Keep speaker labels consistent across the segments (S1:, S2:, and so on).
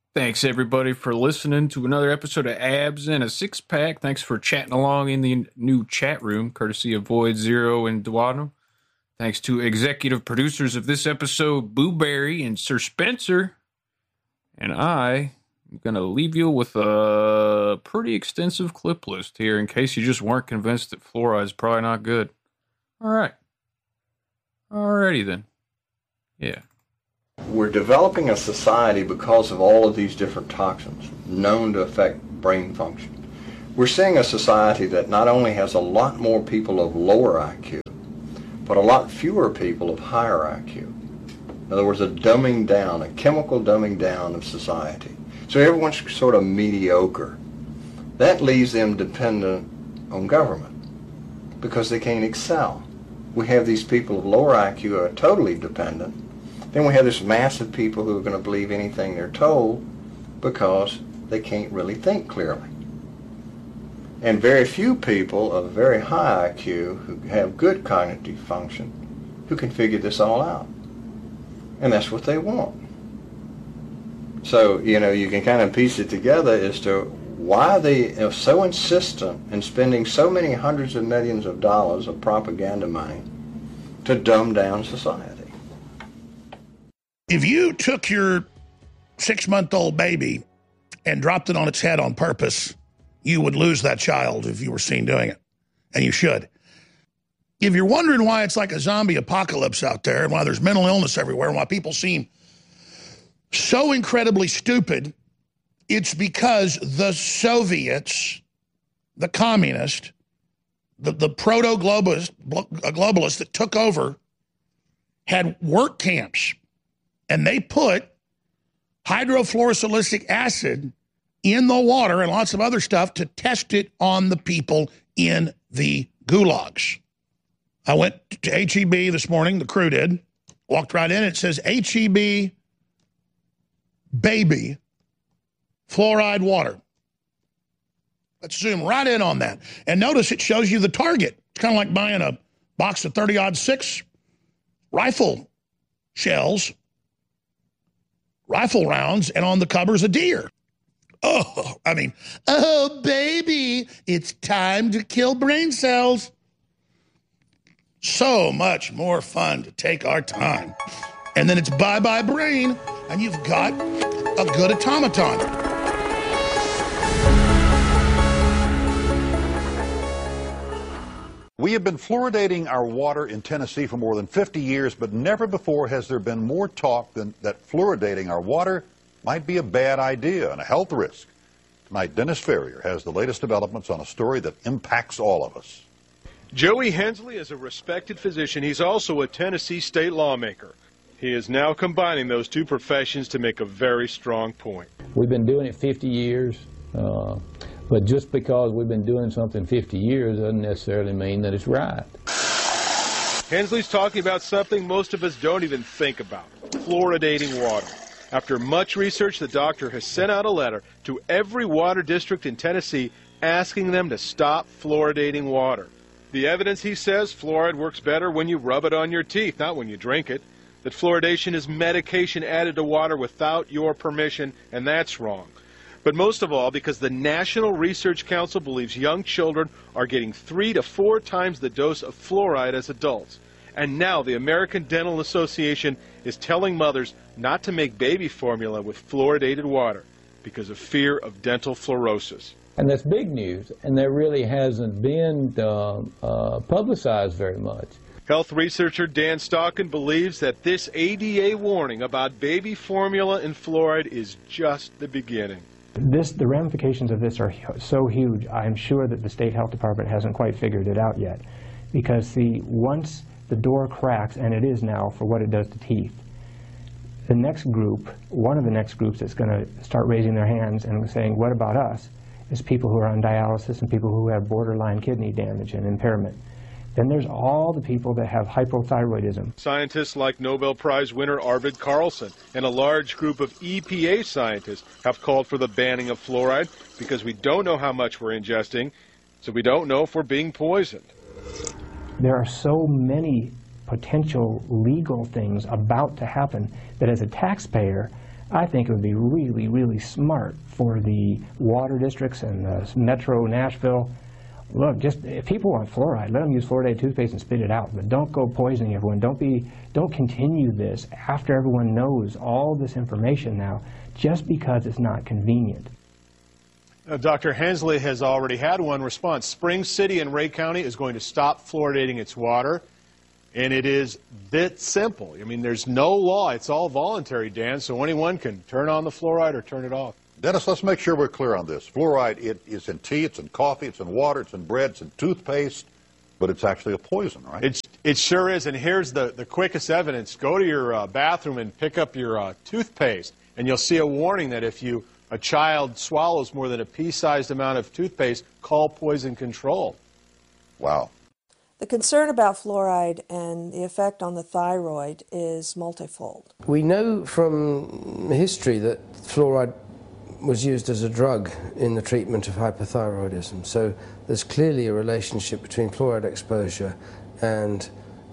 S1: Thanks, everybody, for listening to another episode of Abs and a Six Pack. Thanks for chatting along in the new chat room, courtesy of Void Zero and Duano. Thanks to executive producers of this episode, Boo Berry and Sir Spencer. And I'm going to leave you with a pretty extensive clip list here in case you just weren't convinced that fluoride is probably not good. All right. Alrighty then. Yeah.
S2: We're developing a society because of all of these different toxins known to affect brain function. We're seeing a society that not only has a lot more people of lower IQ, but a lot fewer people of higher IQ. In other words, a dumbing down, a chemical dumbing down of society. So everyone's sort of mediocre. That leaves them dependent on government because they can't excel. We have these people of lower IQ who are totally dependent. Then we have this mass of people who are going to believe anything they're told because they can't really think clearly. And very few people of very high IQ who have good cognitive function who can figure this all out. And that's what they want. So, you can kind of piece it together as to why they are so insistent in spending so many hundreds of millions of dollars of propaganda money to dumb down society.
S3: If you took your 6-month-old baby and dropped it on its head on purpose, you would lose that child if you were seen doing it, and you should. If you're wondering why it's like a zombie apocalypse out there and why there's mental illness everywhere and why people seem so incredibly stupid, it's because the Soviets, the communists, the proto-globalists that took over had work camps. And they put hydrofluorosilicic acid in the water and lots of other stuff to test it on the people in the gulags. I went to HEB this morning, the crew did, walked right in, it says HEB baby fluoride water. Let's zoom right in on that. And notice it shows you the target. It's kind of like buying a box of 30-06 rifle shells, rifle rounds, and on the cover's a deer. Oh, baby, it's time to kill brain cells. So much more fun to take our time. And then it's bye-bye brain, and you've got a good automaton.
S4: We have been fluoridating our water in Tennessee for more than 50 years, but never before has there been more talk that fluoridating our water might be a bad idea and a health risk. Tonight, Dennis Ferrier has the latest developments on a story that impacts all of us.
S5: Joey Hensley is a respected physician. He's also a Tennessee state lawmaker. He is now combining those two professions to make a very strong point.
S6: We've been doing it 50 years. But just because we've been doing something 50 years doesn't necessarily mean that it's right.
S5: Hensley's talking about something most of us don't even think about, fluoridating water. After much research, the doctor has sent out a letter to every water district in Tennessee asking them to stop fluoridating water. The evidence, he says, fluoride works better when you rub it on your teeth, not when you drink it. That fluoridation is medication added to water without your permission, and that's wrong. But most of all, because the National Research Council believes young children are getting 3 to 4 times the dose of fluoride as adults. And now the American Dental Association is telling mothers not to make baby formula with fluoridated water because of fear of dental fluorosis.
S6: And that's big news, and that really hasn't been publicized very much.
S5: Health researcher Dan Stockin believes that this ADA warning about baby formula and fluoride is just the beginning.
S7: The ramifications of this are so huge. I'm sure that the state health department hasn't quite figured it out yet, because once the door cracks, and it is now for what it does to teeth, the next group, one of the next groups that's going to start raising their hands and saying, what about us, is people who are on dialysis and people who have borderline kidney damage and impairment. Then there's all the people that have hypothyroidism.
S5: Scientists like Nobel Prize winner Arvid Carlson and a large group of EPA scientists have called for the banning of fluoride because we don't know how much we're ingesting, so we don't know if we're being poisoned.
S7: There are so many potential legal things about to happen that as a taxpayer, I think it would be really, really smart for the water districts and the Metro Nashville. Look, just if people want fluoride, let them use fluoridated toothpaste and spit it out. But don't go poisoning everyone. Don't continue this after everyone knows all this information now, just because it's not convenient.
S5: Dr. Hensley has already had one response. Spring City in Ray County is going to stop fluoridating its water, and it is that simple. I mean, there's no law. It's all voluntary, Dan, so anyone can turn on the fluoride or turn it off.
S4: Dennis, let's make sure we're clear on this. Fluoride, it is in tea, it's in coffee, it's in water, it's in bread, it's in toothpaste, but it's actually a poison, right?
S5: It sure is, and here's the quickest evidence. Go to your bathroom and pick up your toothpaste, and you'll see a warning that if a child swallows more than a pea-sized amount of toothpaste, call poison control.
S4: Wow.
S8: The concern about fluoride and the effect on the thyroid is multifold.
S9: We know from history that fluoride was used as a drug in the treatment of hypothyroidism. So there's clearly a relationship between fluoride exposure and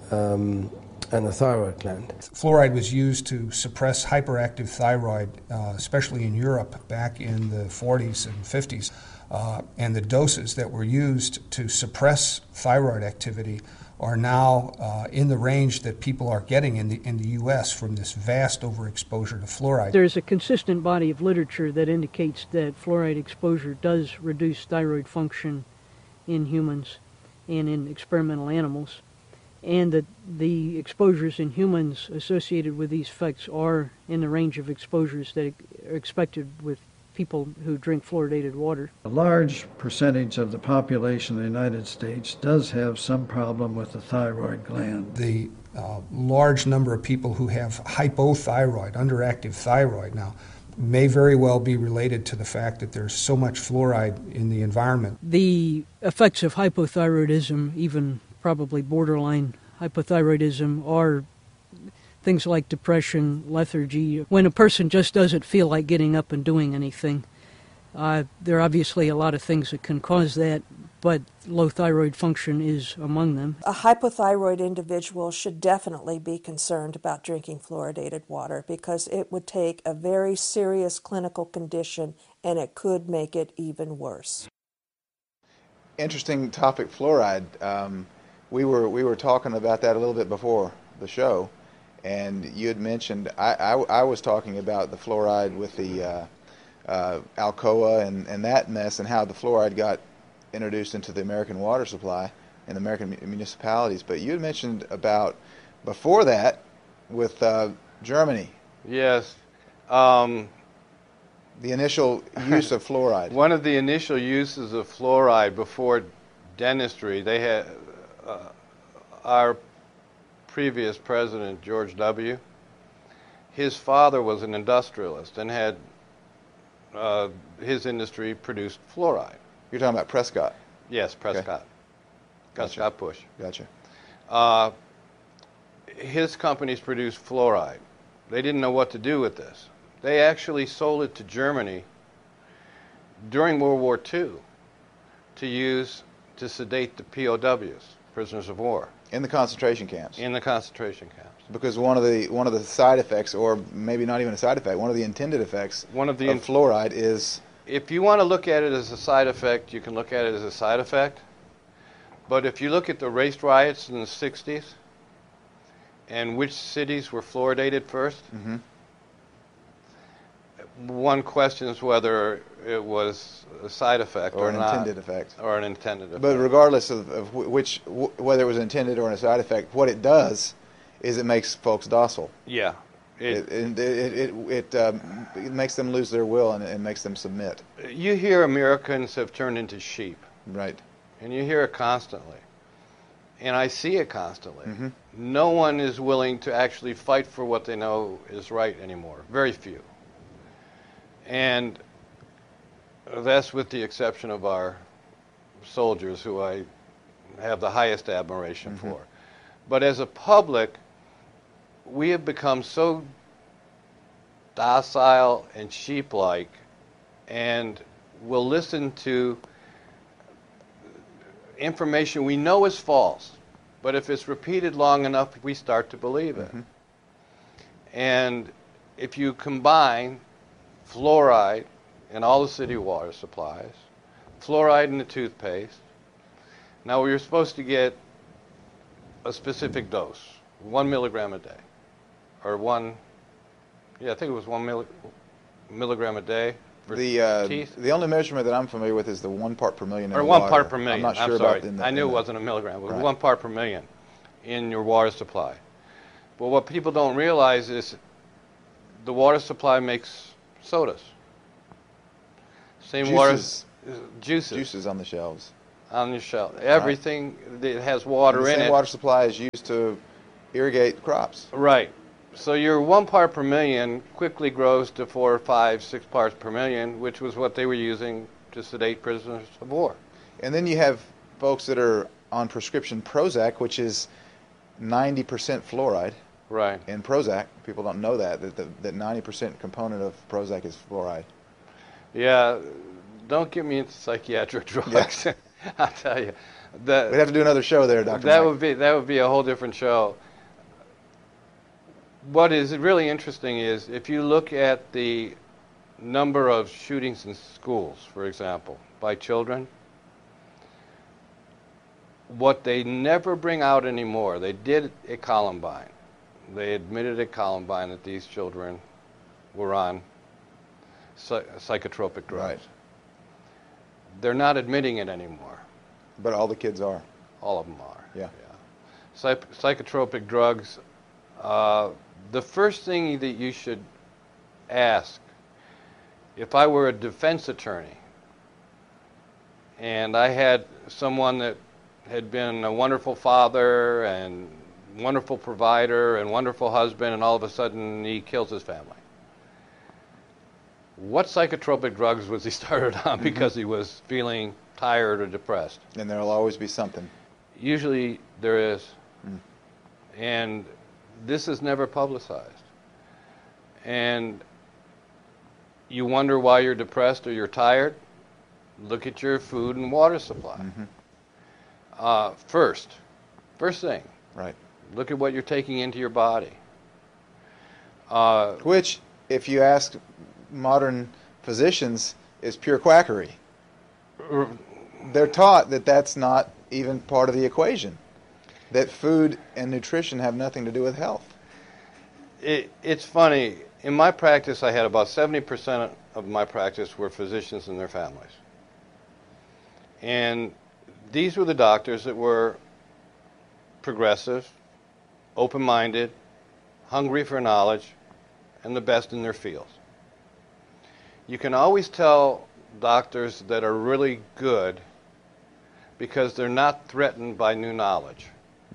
S9: the thyroid gland.
S10: Fluoride was used to suppress hyperactive thyroid, especially in Europe back in the 40s and 50s. And the doses that were used to suppress thyroid activity are now in the range that people are getting in the U.S. from this vast overexposure to fluoride.
S11: There's a consistent body of literature that indicates that fluoride exposure does reduce thyroid function in humans and in experimental animals, and that the exposures in humans associated with these effects are in the range of exposures that are expected with people who drink fluoridated water.
S12: A large percentage of the population of the United States does have some problem with the thyroid gland.
S10: The large number of people who have hypothyroid, underactive thyroid now, may very well be related to the fact that there's so much fluoride in the environment.
S11: The effects of hypothyroidism, even probably borderline hypothyroidism, are things like depression, lethargy. When a person just doesn't feel like getting up and doing anything, there are obviously a lot of things that can cause that, but low thyroid function is among them.
S8: A hypothyroid individual should definitely be concerned about drinking fluoridated water because it would take a very serious clinical condition and it could make it even worse.
S13: Interesting topic, fluoride. We were talking about that a little bit before the show. And you had mentioned, I was talking about the fluoride with the Alcoa and that mess and how the fluoride got introduced into the American water supply in the American municipalities. But you had mentioned about, before that, with Germany.
S14: Yes.
S13: The initial use of fluoride.
S14: One of the initial uses of fluoride before dentistry, they had, our previous president, George W., his father was an industrialist and had his industry produced fluoride.
S13: You're talking about Prescott?
S14: Yes, Prescott.
S13: Okay.
S14: Prescott Bush.
S13: Gotcha.
S14: His companies produced fluoride. They didn't know what to do with this. They actually sold it to Germany during World War II to use to sedate the POWs, prisoners of war.
S13: In the concentration camps.
S14: In the concentration camps.
S13: Because one of the side effects, or maybe not even a side effect, one of the intended effects of fluoride is...
S14: If you want to look at it as a side effect, you can look at it as a side effect. But if you look at the race riots in the 60s and which cities were fluoridated first, one questions whether it was a side effect or
S13: an
S14: not,
S13: intended effect.
S14: Or an intended effect.
S13: But regardless of whether it was intended or a side effect, what it does is it makes folks docile.
S14: Yeah.
S13: It makes them lose their will and makes them submit.
S14: You hear Americans have turned into sheep.
S13: Right.
S14: And you hear it constantly. And I see it constantly. No one is willing to actually fight for what they know is right anymore. Very few. And that's with the exception of our soldiers, who I have the highest admiration for. But as a public, we have become so docile and sheep-like, and will listen to information we know is false, but if it's repeated long enough, we start to believe it. And if you combine fluoride in all the city water supplies, fluoride in the toothpaste, now we were supposed to get a specific dose, 1 milligram a day, or I think it was 1 milligram a day for teeth.
S13: The only measurement that I'm familiar with is the 1 part per million in
S14: or
S13: the
S14: 1
S13: water.
S14: part per million.
S13: I'm not sure
S14: sorry.
S13: about
S14: I knew it wasn't a milligram. It was
S13: Right.
S14: 1 part per million in your water supply. But what people don't realize is the water supply makes sodas. Same
S13: Juices.
S14: juices
S13: on the shelves.
S14: On the shelf. Everything that has water
S13: And the
S14: in
S13: same
S14: it.
S13: water supply is used to irrigate crops.
S14: Right. So your 1 part per million quickly grows to 4, 5, 6 parts per million, which was what they were using to sedate prisoners of war.
S13: And then you have folks that are on prescription Prozac, which is 90% fluoride.
S14: Right.
S13: In Prozac, people don't know that 90% component of Prozac is fluoride.
S14: Yeah, don't get me into psychiatric drugs.
S13: Yeah.
S14: I'll tell you.
S13: We'd have to do another show there, Dr.
S14: That
S13: Mike.
S14: would be a whole different show. What is really interesting is if you look at the number of shootings in schools, for example, by children, what they never bring out anymore, they did at Columbine. They admitted at Columbine that these children were on psychotropic drugs.
S13: Right.
S14: They're not admitting it anymore.
S13: But all the kids are.
S14: All of them are.
S13: Yeah.
S14: Psychotropic drugs, the first thing that you should ask, if I were a defense attorney and I had someone that had been a wonderful father and wonderful provider and wonderful husband, and all of a sudden he kills his family, what psychotropic drugs was he started on because he was feeling tired or depressed?
S13: And there'll always be something.
S14: Usually there is. And this is never publicized. And you wonder why you're depressed or you're tired? Look at your food and water supply. First thing.
S13: Right.
S14: Look at what you're taking into your body.
S13: Which, if you ask modern physicians, is pure quackery. They're taught that that's not even part of the equation, that food and nutrition have nothing to do with health.
S14: It's funny. In my practice, I had about 70% of my practice were physicians and their families. And these were the doctors that were progressive, open-minded, hungry for knowledge, and the best in their fields. You can always tell doctors that are really good because they're not threatened by new knowledge.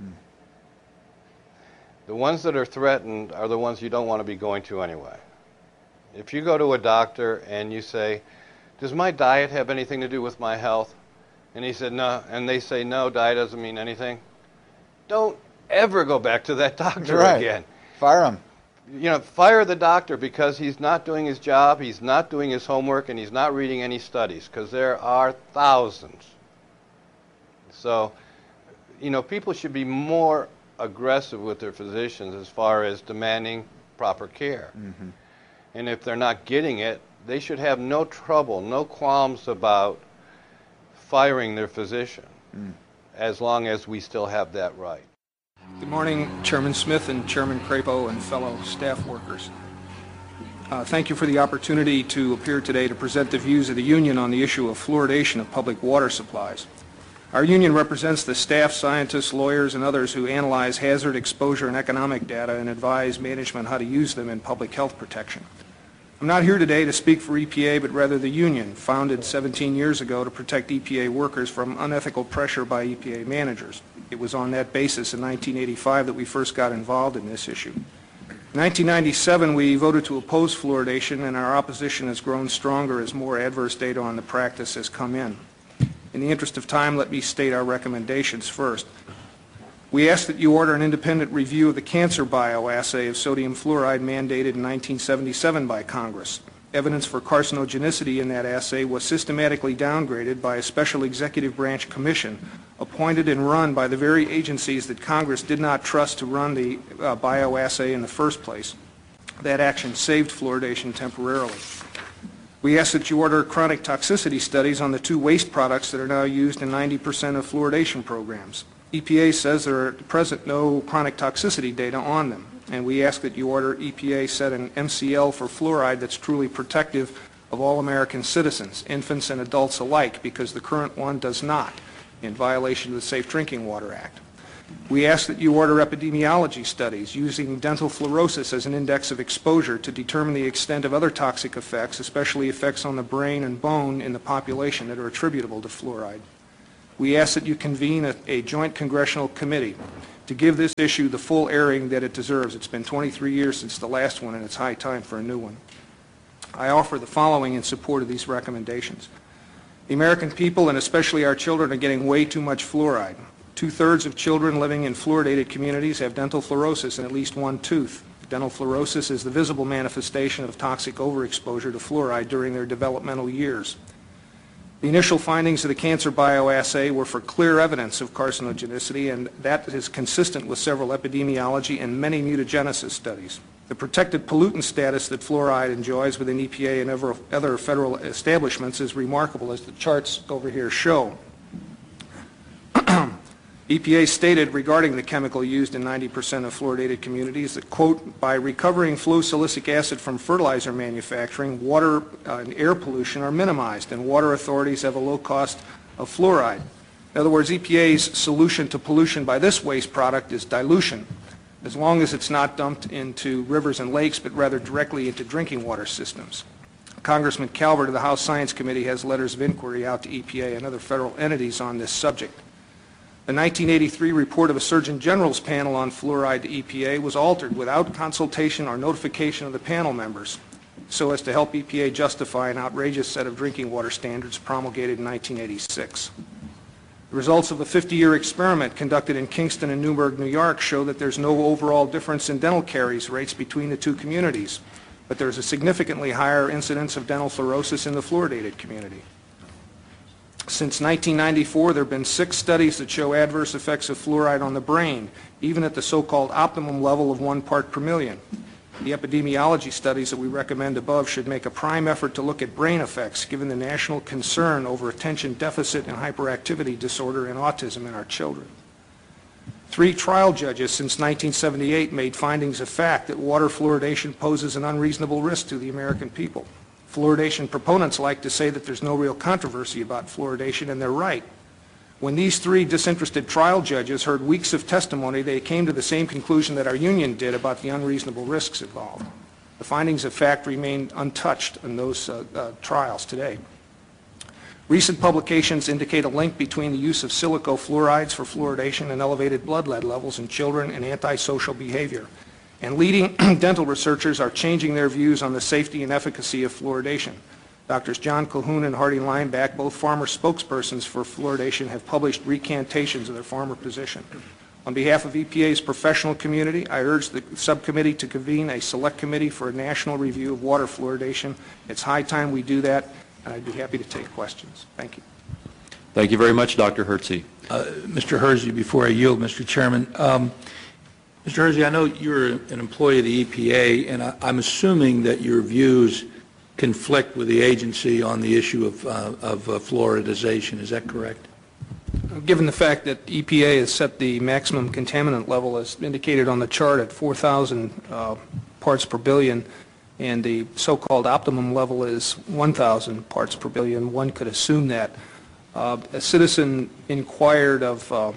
S14: The ones that are threatened are the ones you don't want to be going to anyway. If you go to a doctor and you say, does my diet have anything to do with my health? And he said, no, and they say, no, diet doesn't mean anything. Don't ever go back to that doctor again.
S13: Fire him.
S14: You know, fire the doctor because he's not doing his job, he's not doing his homework, and he's not reading any studies, because there are thousands. So, you know, people should be more aggressive with their physicians as far as demanding proper care. And if they're not getting it, they should have no trouble, no qualms about firing their physician, as long as we still have that right.
S15: Good morning, Chairman Smith and Chairman Crapo and fellow staff workers. Thank you for the opportunity to appear today to present the views of the union on the issue of fluoridation of public water supplies. Our union represents the staff, scientists, lawyers, and others who analyze hazard, exposure, and economic data and advise management how to use them in public health protection. I'm not here today to speak for EPA, but rather the union, founded 17 years ago to protect EPA workers from unethical pressure by EPA managers. It was on that basis in 1985 that we first got involved in this issue. In 1997, we voted to oppose fluoridation, and our opposition has grown stronger as more adverse data on the practice has come in. In the interest of time, let me state our recommendations first. We ask that you order an independent review of the cancer bioassay of sodium fluoride mandated in 1977 by Congress. Evidence for carcinogenicity in that assay was systematically downgraded by a special executive branch commission appointed and run by the very agencies that Congress did not trust to run the bioassay in the first place. That action saved fluoridation temporarily. We ask that you order chronic toxicity studies on the 2 waste products that are now used in 90% of fluoridation programs. EPA says there are at present no chronic toxicity data on them, and we ask that you order EPA set an MCL for fluoride that's truly protective of all American citizens, infants and adults alike, because the current one does not, in violation of the Safe Drinking Water Act. We ask that you order epidemiology studies using dental fluorosis as an index of exposure to determine the extent of other toxic effects, especially effects on the brain and bone in the population that are attributable to fluoride. We ask that you convene a joint congressional committee to give this issue the full airing that it deserves. It's been 23 years since the last one, and it's high time for a new one. I offer the following in support of these recommendations. The American people, and especially our children, are getting way too much fluoride. 2/3 of children living in fluoridated communities have dental fluorosis in at least one tooth. Dental fluorosis is the visible manifestation of toxic overexposure to fluoride during their developmental years. The initial findings of the cancer bioassay were for clear evidence of carcinogenicity, and that is consistent with several epidemiology and many mutagenesis studies. The protected pollutant status that fluoride enjoys within EPA and other federal establishments is remarkable, as the charts over here show. EPA stated regarding the chemical used in 90% of fluoridated communities that, quote, by recovering fluosilicic acid from fertilizer manufacturing, water and air pollution are minimized, and water authorities have a low cost of fluoride. In other words, EPA's solution to pollution by this waste product is dilution, as long as it's not dumped into rivers and lakes, but rather directly into drinking water systems. Congressman Calvert of the House Science Committee has letters of inquiry out to EPA and other federal entities on this subject. The 1983 report of a Surgeon General's panel on fluoride to EPA was altered without consultation or notification of the panel members, so as to help EPA justify an outrageous set of drinking water standards promulgated in 1986. The results of a 50-year experiment conducted in Kingston and Newburgh, New York, show that there's no overall difference in dental caries rates between the 2 communities, but there's a significantly higher incidence of dental fluorosis in the fluoridated community. Since 1994, there have been 6 studies that show adverse effects of fluoride on the brain, even at the so-called optimum level of 1 part per million. The epidemiology studies that we recommend above should make a prime effort to look at brain effects, given the national concern over attention deficit and hyperactivity disorder and autism in our children. 3 trial judges since 1978 made findings of fact that water fluoridation poses an unreasonable risk to the American people. Fluoridation proponents like to say that there's no real controversy about fluoridation, and they're right. When these 3 disinterested trial judges heard weeks of testimony, they came to the same conclusion that our union did about the unreasonable risks involved. The findings of fact remain untouched in those trials today. Recent publications indicate a link between the use of silicofluorides for fluoridation and elevated blood lead levels in children and antisocial behavior. And leading dental researchers are changing their views on the safety and efficacy of fluoridation. Doctors John Colquhoun and Hardy Lineback, both former spokespersons for fluoridation, have published recantations of their former position. On behalf of EPA's professional community, I urge the subcommittee to convene a select committee for a national review of water fluoridation. It's high time we do that, and I'd be happy to take questions. Thank you.
S16: Thank you very much, Dr. Hersey.
S17: Mr. Hersey, before I yield, Mr. Chairman, Mr. Hersey, I know you're an employee of the EPA, and I'm assuming that your views conflict with the agency on the issue of fluoridization. Is that correct?
S15: Given the fact that EPA has set the maximum contaminant level as indicated on the chart at 4,000 parts per billion, and the so-called optimum level is 1,000 parts per billion, one could assume that. A citizen inquired of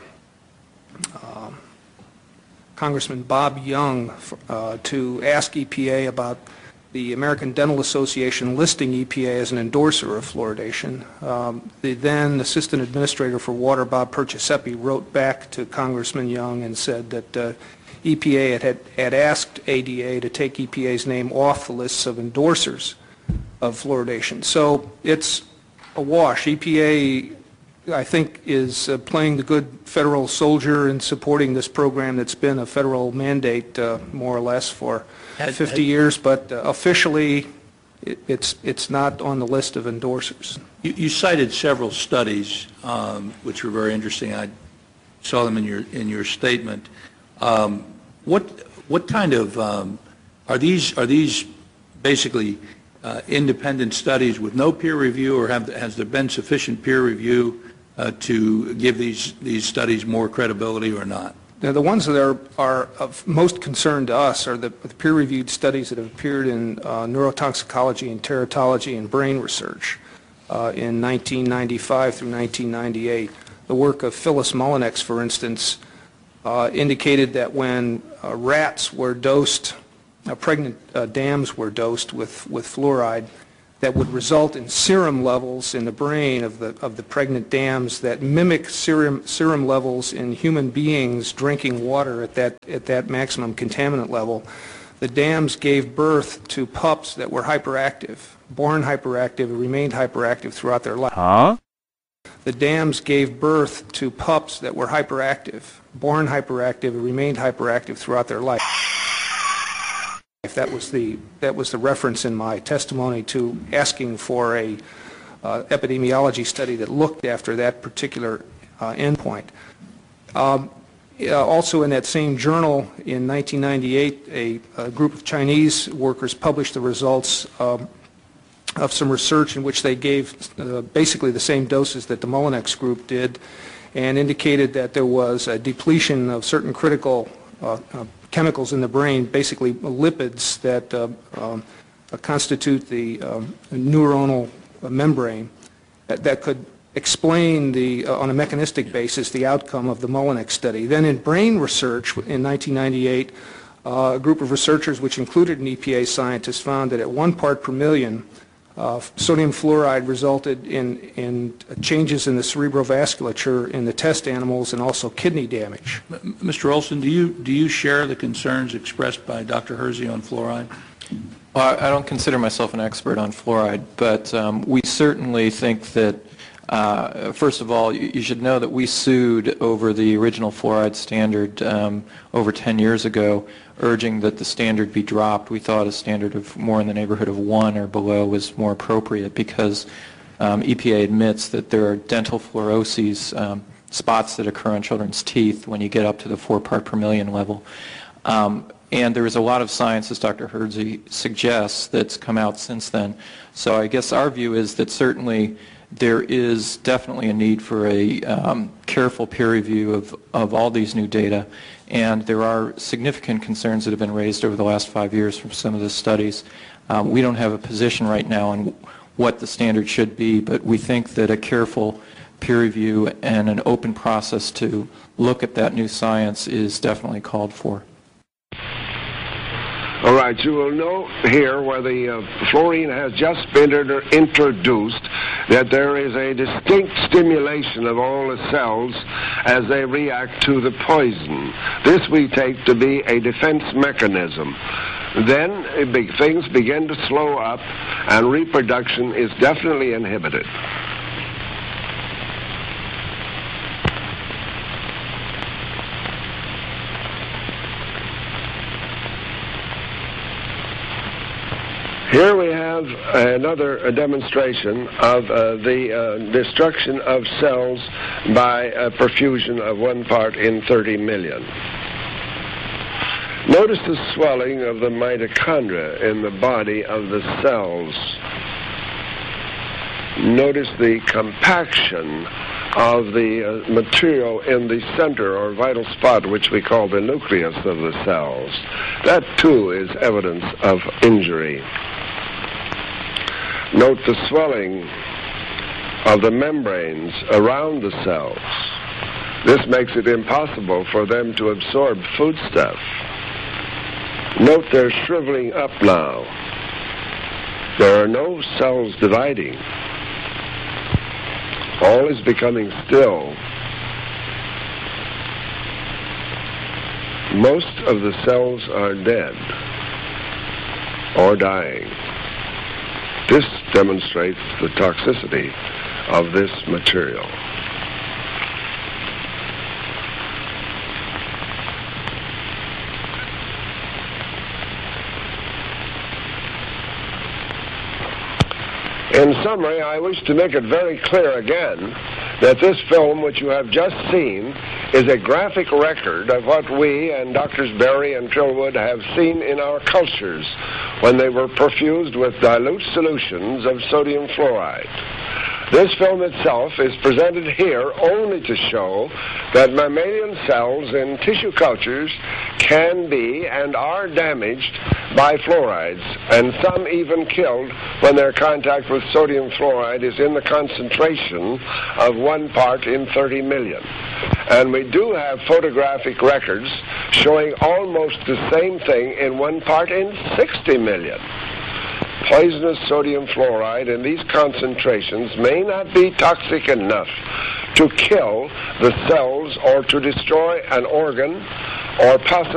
S15: Congressman Bob Young to ask EPA about the American Dental Association listing EPA as an endorser of fluoridation. The then Assistant Administrator for Water, Bob Perciasepi, wrote back to Congressman Young and said that EPA had asked ADA to take EPA's name off the lists of endorsers of fluoridation. So it's a wash. EPA, I think, is playing the good federal soldier in supporting this program that's been a federal mandate more or less for 50 years, but officially it's not on the list of endorsers.
S17: You cited several studies which were very interesting. I saw them in your statement. What kind of Are these basically independent studies with no peer review, or has there been sufficient peer review to give these studies more credibility or not?
S15: Now, the ones that are of most concern to us are the peer-reviewed studies that have appeared in neurotoxicology and teratology and brain research in 1995 through 1998. The work of Phyllis Mullinex, for instance, indicated that when rats were dosed, pregnant dams were dosed with fluoride, that would result in serum levels in the brain of the pregnant dams that mimic serum levels in human beings drinking water at that maximum contaminant level. The dams gave birth to pups that were hyperactive, born hyperactive, and remained hyperactive throughout their life.
S18: Huh?
S15: The dams gave birth to pups that were hyperactive, born hyperactive, and remained hyperactive throughout their life. That was the reference in my testimony to asking for a epidemiology study that looked after that particular endpoint. Also in that same journal in 1998, a group of Chinese workers published the results of some research in which they gave basically the same doses that the Mullinex group did, and indicated that there was a depletion of certain critical chemicals in the brain, basically lipids that constitute the neuronal membrane, that could explain on a mechanistic basis the outcome of the Mullinex study. Then in brain research in 1998, a group of researchers, which included an EPA scientist, found that at 1 part per million, sodium fluoride resulted in changes in the cerebrovasculature in the test animals and also kidney damage.
S17: Mr. Olson, do you share the concerns expressed by Dr. Hersey on fluoride?
S19: Well, I don't consider myself an expert on fluoride, but we certainly think that, first of all, you should know that we sued over the original fluoride standard over 10 years ago, urging that the standard be dropped. We thought a standard of more in the neighborhood of 1 or below was more appropriate because EPA admits that there are dental fluoroses, spots that occur on children's teeth when you get up to the 4 part per million level. And there is a lot of science, as Dr. Hersey suggests, that's come out since then. So I guess our view is that certainly there is definitely a need for a careful peer review of all these new data, and there are significant concerns that have been raised over the last 5 years from some of the studies. We don't have a position right now on what the standard should be, but we think that a careful peer review and an open process to look at that new science is definitely called for.
S18: All right, you will note here where the fluorine has just been introduced that there is a distinct stimulation of all the cells as they react to the poison. This we take to be a defense mechanism. Then things begin to slow up and reproduction is definitely inhibited. Here we have another demonstration of the destruction of cells by a perfusion of 1 part in 30 million. Notice the swelling of the mitochondria in the body of the cells. Notice the compaction of the material in the center or vital spot, which we call the nucleus of the cells. That too is evidence of injury. Note the swelling of the membranes around the cells. This makes it impossible for them to absorb foodstuff. Note they're shriveling up now. There are no cells dividing. All is becoming still. Most of the cells are dead or dying. This demonstrates the toxicity of this material. In summary, I wish to make it very clear again that this film, which you have just seen, is a graphic record of what we and Drs. Berry and Trillwood have seen in our cultures when they were perfused with dilute solutions of sodium fluoride. This film itself is presented here only to show that mammalian cells in tissue cultures can be and are damaged by fluorides, and some even killed when their contact with sodium fluoride is in the concentration of 1 part in 30 million. And we do have photographic records showing almost the same thing in 1 part in 60 million. Poisonous sodium fluoride in these concentrations may not be toxic enough to kill the cells or to destroy an organ or possibly